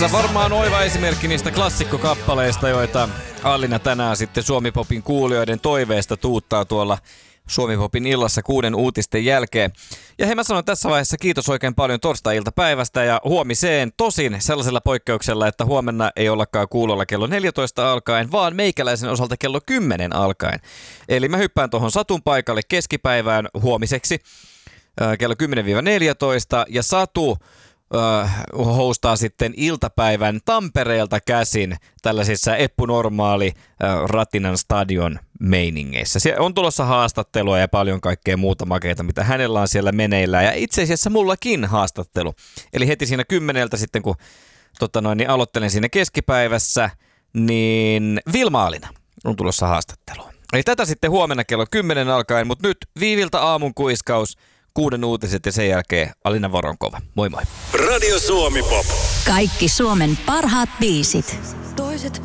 Varmaan oiva esimerkki niistä klassikkokappaleista, joita Alina tänään sitten Suomi-popin kuulijoiden toiveesta tuuttaa tuolla Suomi-popin illassa 6 uutisten jälkeen. Ja hei, mä sanon tässä vaiheessa kiitos oikein paljon torstai-iltapäivästä ja huomiseen, tosin sellaisella poikkeuksella, että huomenna ei ollakaan kuulolla kello 14 alkaen, vaan meikäläisen osalta kello 10 alkaen. Eli mä hyppään tuohon Satun paikalle keskipäivään huomiseksi kello 10-14 ja Satu hostaa sitten iltapäivän Tampereelta käsin tällaisissa Eppu Normaali Ratinan stadion meiningeissä. Siellä on tulossa haastattelua ja paljon kaikkea muuta makeita, mitä hänellä on siellä meneillään. Ja itse asiassa mullakin haastattelu. Eli heti siinä 10 sitten, kun niin aloittelen siinä keskipäivässä, niin Vilma Alina on tulossa haastattelua. Eli tätä sitten huomenna kello 10 alkaen, mutta nyt Viiviltä aamun kuiskaus, 6 uutiset ja sen jälkeen Alina Voronkova. Moi moi. Radio Suomi Pop. Kaikki Suomen parhaat biisit. Toiset